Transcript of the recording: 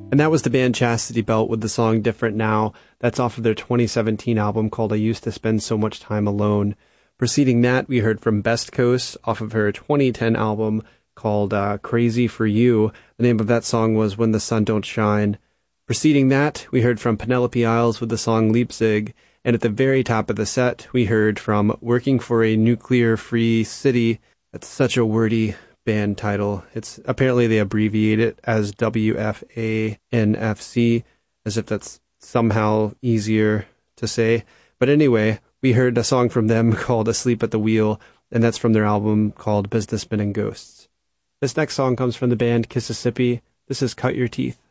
And that was the band Chastity Belt with the song Different Now. That's off of their 2017 album called I Used to Spend So Much Time Alone. Preceding that, we heard from Best Coast off of her 2010 album called Crazy for You. The name of that song was When the Sun Don't Shine. Preceding that, we heard from Penelope Isles with the song Leipzig. And at the very top of the set, we heard from Working for a Nuclear-Free City. That's such a wordy band title. It's apparently they abbreviate it as WFANFC, as if that's somehow easier to say. But anyway, we heard a song from them called Asleep at the Wheel, and that's from their album called Businessmen and Ghosts. This next song comes from the band Kississippi. This is Cut Your Teeth.